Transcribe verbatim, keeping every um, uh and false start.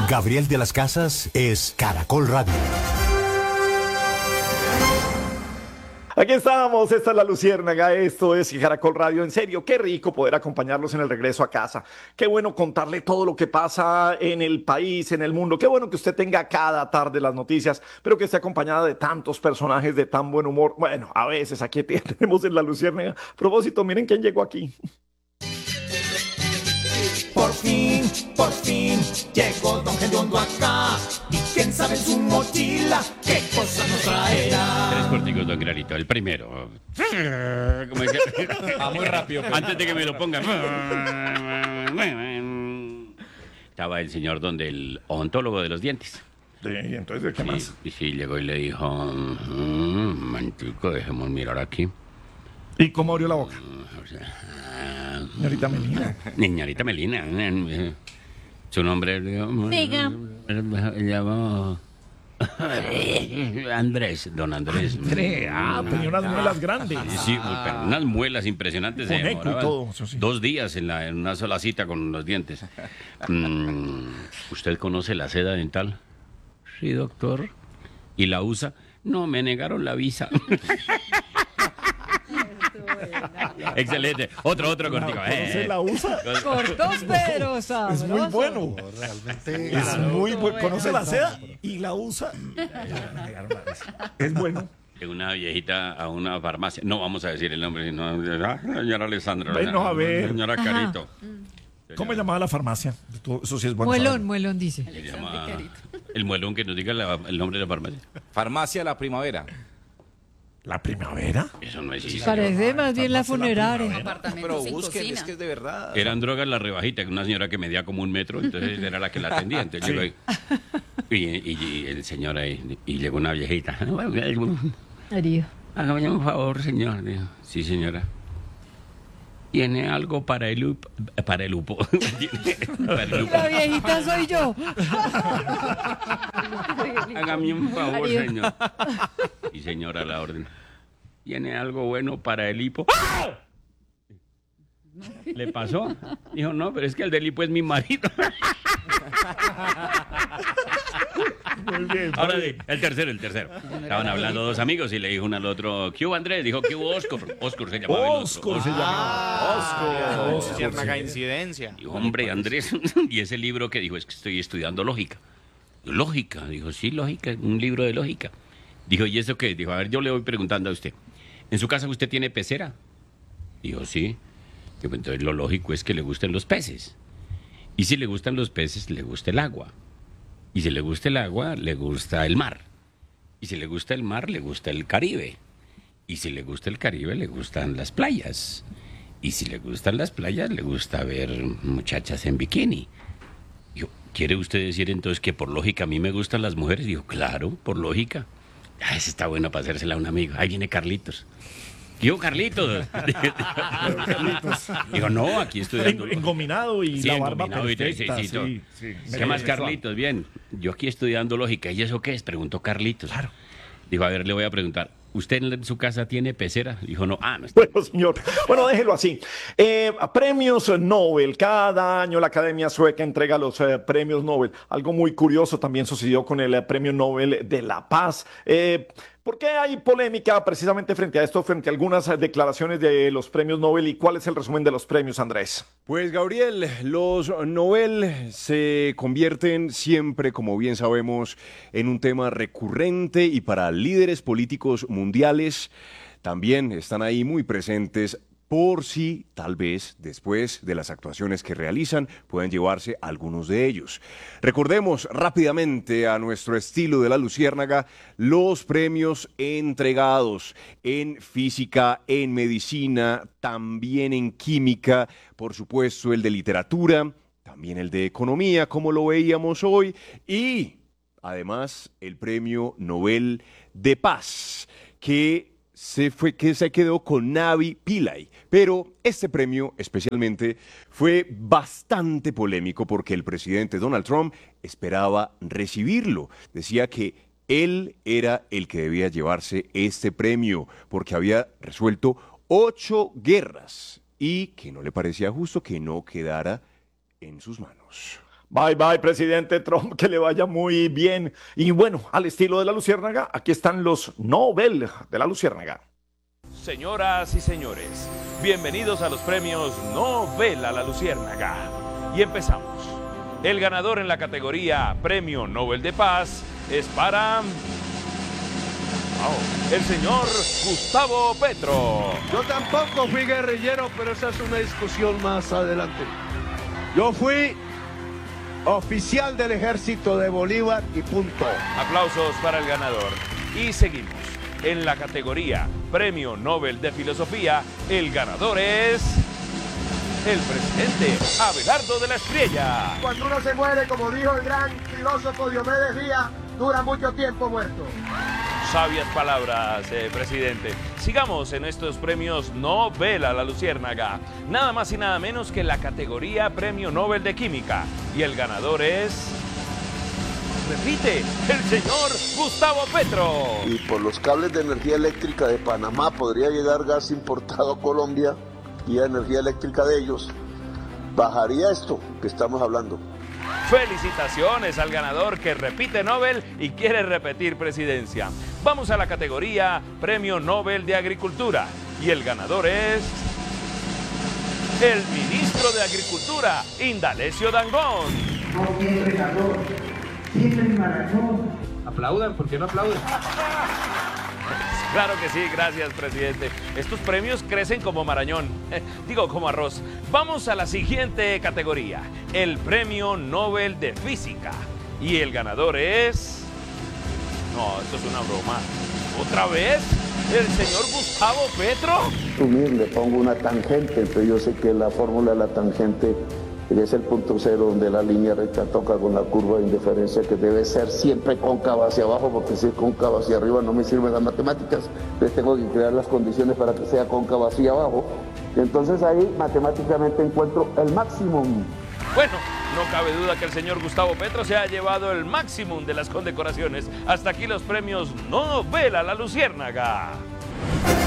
Gabriel de las Casas es Caracol Radio. Aquí estamos, esta es La Luciérnaga, esto es Caracol Radio. En serio, qué rico poder acompañarlos en el regreso a casa. Qué bueno contarle todo lo que pasa en el país, en el mundo. Qué bueno que usted tenga cada tarde las noticias, pero que esté acompañada de tantos personajes de tan buen humor. Bueno, a veces aquí tenemos en La Luciérnaga. A propósito, miren quién llegó aquí. Por fin, por fin, llegó Don Gediondo acá. Y quién sabe en su mochila qué cosa nos traerá. Tres corticos, don Granito. El primero. ¿Cómo es que? Ah, muy rápido. Antes de que me lo pongan. Estaba el señor donde el odontólogo de los dientes. Sí, entonces, ¿qué Sí, más? y sí, llegó y le dijo, "Mm, mantico, dejemos mirar aquí. ¿Y cómo abrió la boca? O sea, Señorita Melina. Señorita Melina. Su nombre... Diga. Se llama... Andrés, don Andrés. André, ah, tenía unas muelas grandes. Sí, pero unas muelas impresionantes. Con se eco y demoraban todo, eso sí. Dos días en, la, en una sola cita con los dientes. Mm, ¿Usted conoce la seda dental? Sí, doctor. ¿Y la usa? No, me negaron la visa. Excelente. Otro, otro cortico. ¿Se la usa? Cortos pero sabrosos. Es muy bueno. Realmente. Es muy bueno. Conoce la seda y la usa. Es bueno. Una viejita a una farmacia. No vamos a decir el nombre, sino. Ah, señora Alessandra. Bueno, a ver. Señora Carito. ¿Cómo llamaba la farmacia? Eso sí es bueno. Muelón, saber. muelón dice. Se llama el muelón, que nos diga la- el nombre de la farmacia. Farmacia La Primavera. ¿La primavera? Eso no existe. Parece más bien la funeraria. Apartamento Pero sin busquen, cocina. es que es de verdad. Eran drogas la rebajita, una señora que medía como un metro, entonces era la que la atendía. Entonces Sí. llegó ahí, y, y- y el señor ahí, y llegó una viejita. Herido. Hágame un favor, señor. Dijo, sí, señora. ¿Tiene algo para el up- para el upo? Para el upo. La viejita soy yo. Hágame un favor, Adiós. señor. Y señora, la orden. ¿Tiene algo bueno para el hipo? ¿Le pasó? Dijo, no, pero es que el del hipo es mi marido. Muy bien. Ahora sí, el tercero, el tercero. Estaban hablando dos amigos y le dijo uno al otro, ¿qué hubo, Andrés? Dijo, ¿qué hubo, Oscar? Oscar se llamaba el otro. Oscar se llama. Oscar. Cierta incidencia. Dijo, hombre, Andrés, y ese libro que dijo, es que estoy estudiando lógica. Lógica, dijo, sí, lógica, un libro de lógica. Dijo, ¿y eso qué? Dijo, a ver, yo le voy preguntando a usted. ¿En su casa usted tiene pecera? Dijo, sí. Dijo, entonces lo lógico es que le gusten los peces. Y si le gustan los peces, le gusta el agua. Y si le gusta el agua, le gusta el mar. Y si le gusta el mar, le gusta el Caribe. Y si le gusta el Caribe, le gustan las playas. Y si le gustan las playas, le gusta ver muchachas en bikini. Dijo, ¿quiere usted decir entonces que por lógica a mí me gustan las mujeres? Dijo, claro, por lógica. Ah, esa está buena para hacérsela a un amigo. Ahí viene Carlitos. Dijo, Carlitos. Dijo, no, aquí estoy dando... En- Engominado y Sí, la barba engominado y perfecta. tricecito. Sí, sí. ¿Qué más, Carlitos? Bien, yo aquí estudiando lógica. ¿Y eso qué es? Preguntó Carlitos. Claro. Dijo, a ver, le voy a preguntar. ¿Usted en su casa tiene pecera? Dijo, no. Ah, no está. Bueno, señor. Bueno, déjelo así. Eh, premios Nobel. Cada año la Academia Sueca entrega los eh, premios Nobel. Algo muy curioso también sucedió con el eh, Premio Nobel de la Paz. Eh, ¿Por qué hay polémica precisamente frente a esto, frente a algunas eh, declaraciones de los premios Nobel? ¿Y cuál es el resumen de los premios, Andrés? Pues Gabriel, los Nobel se convierten siempre, como bien sabemos, en un tema recurrente y para líderes políticos mundiales también están ahí muy presentes por si tal vez después de las actuaciones que realizan pueden llevarse algunos de ellos. Recordemos rápidamente a nuestro estilo de la Luciérnaga los premios entregados en física, en medicina, también en química, por supuesto el de literatura, también el de economía, como lo veíamos hoy, y además el premio Nobel de Paz, que se fue que se quedó con Navi Pillay, pero este premio especialmente fue bastante polémico porque el presidente Donald Trump esperaba recibirlo. Decía que él era el que debía llevarse este premio porque había resuelto ocho guerras y que no le parecía justo que no quedara en sus manos. Bye, bye, presidente Trump, que le vaya muy bien. Y bueno, al estilo de la Luciérnaga, aquí están los Nobel de la Luciérnaga. Señoras y señores, bienvenidos a los premios Nobel a la Luciérnaga. Y empezamos. El ganador en la categoría Premio Nobel de Paz es para... Oh, el señor Gustavo Petro. Yo tampoco fui guerrillero, pero esa es una discusión más adelante. Yo fui oficial del ejército de Bolívar y punto. Aplausos para el ganador. Y seguimos. En la categoría Premio Nobel de Filosofía, el ganador es... el presidente Abelardo de la Espriella. Cuando uno se muere, como dijo el gran filósofo Diomedes Díaz, dura mucho tiempo muerto. Sabias palabras, eh, presidente. Sigamos en estos premios Nobel a la Luciérnaga. Nada más y nada menos que la categoría Premio Nobel de Química. Y el ganador es... repite, el señor Gustavo Petro. Y por los cables de energía eléctrica de Panamá podría llegar gas importado a Colombia y la energía eléctrica de ellos. Bajaría esto que estamos hablando. Felicitaciones al ganador que repite Nobel y quiere repetir presidencia. Vamos a la categoría Premio Nobel de Agricultura. Y el ganador es... el ministro de Agricultura, Indalecio Dangond. No siempre ganó, siempre maratón. Aplaudan, ¿por qué no aplauden? Claro que sí, gracias, presidente. Estos premios crecen como marañón, eh, digo, como arroz. Vamos a la siguiente categoría, el Premio Nobel de Física. Y el ganador es... no, esto es una broma. ¿Otra vez? ¿El señor Gustavo Petro? Unir, le pongo una tangente, pero yo sé que la fórmula de la tangente es el punto cero donde la línea recta toca con la curva de indiferencia, que debe ser siempre cóncava hacia abajo, porque si es cóncava hacia arriba no me sirven las matemáticas. Entonces tengo que crear las condiciones para que sea cóncava hacia abajo. Y entonces ahí matemáticamente encuentro el máximo. Bueno, no cabe duda que el señor Gustavo Petro se ha llevado el máximo de las condecoraciones. Hasta aquí los premios Nobel a la Luciérnaga.